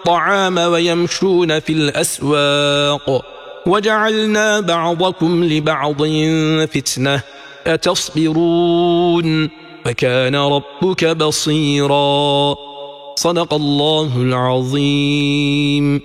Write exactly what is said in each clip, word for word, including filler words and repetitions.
الطعام ويمشون في الأسواق وجعلنا بعضكم لبعض فتنة أتصبرون وكان ربك بصيرا. صدق الله العظيم.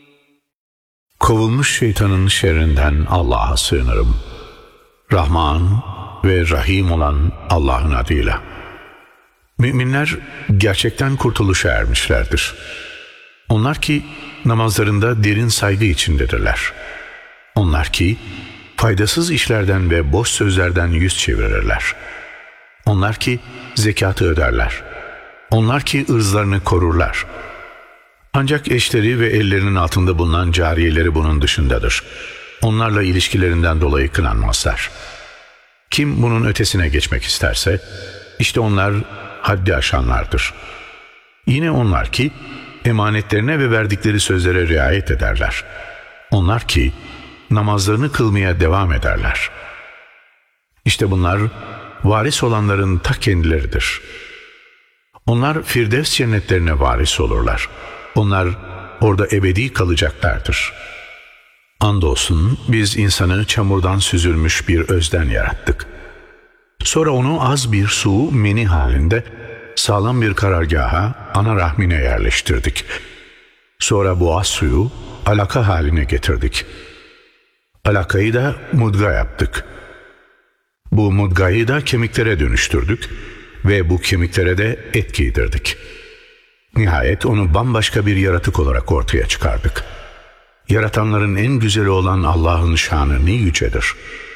Kovulmuş şeytanın şerrinden Allah'a sığınırım. Rahman ve Rahim olan Allah'ın adıyla. Müminler gerçekten kurtuluşa ermişlerdir. Onlar ki namazlarında derin saygı içindedirler. Onlar ki faydasız işlerden ve boş sözlerden yüz çevirirler. Onlar ki zekatı öderler. Onlar ki ırzlarını korurlar. Ancak eşleri ve ellerinin altında bulunan cariyeleri bunun dışındadır. Onlarla ilişkilerinden dolayı kınanmazlar. Kim bunun ötesine geçmek isterse, işte onlar haddi aşanlardır. Yine onlar ki emanetlerine ve verdikleri sözlere riayet ederler. Onlar ki namazlarını kılmaya devam ederler. İşte bunlar varis olanların ta kendileridir. Onlar Firdevs cennetlerine varis olurlar. Onlar orada ebedi kalacaklardır. Andolsun biz insanı çamurdan süzülmüş bir özden yarattık. Sonra onu az bir su meni halinde sağlam bir karargaha, ana rahmine yerleştirdik. Sonra bu az suyu alaka haline getirdik. Alakayı da mudga yaptık. Bu mudgayı da kemiklere dönüştürdük ve bu kemiklere de et giydirdik. Nihayet onu bambaşka bir yaratık olarak ortaya çıkardık. Yaratanların en güzeli olan Allah'ın şanı ne yücedir.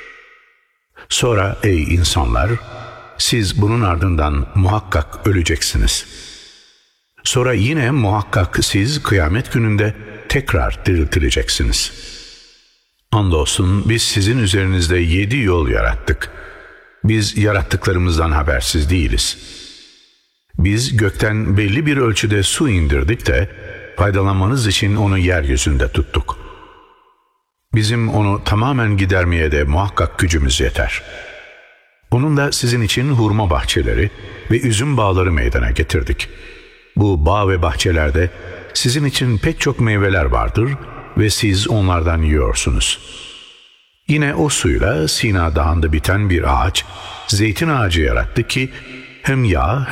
Sonra ey insanlar, siz bunun ardından muhakkak öleceksiniz. Sonra yine muhakkak siz kıyamet gününde tekrar diriltileceksiniz. Andolsun biz sizin üzerinizde yedi yol yarattık. Biz yarattıklarımızdan habersiz değiliz. Biz gökten belli bir ölçüde su indirdik de faydalanmanız için onu yeryüzünde tuttuk. Bizim onu tamamen gidermeye de muhakkak gücümüz yeter. Bununla sizin için hurma bahçeleri ve üzüm bağları meydana getirdik. Bu bağ ve bahçelerde sizin için pek çok meyveler vardır ve siz onlardan yiyorsunuz. Yine o suyla Sina Dağı'nda biten bir ağaç, zeytin ağacı yarattı ki hem yağ